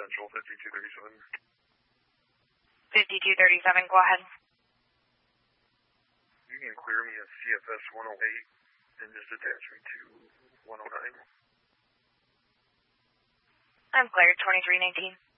Central 5237. 5237, go ahead. You can clear me a CFS 108 and just attach me to 109. I'm cleared, 2319.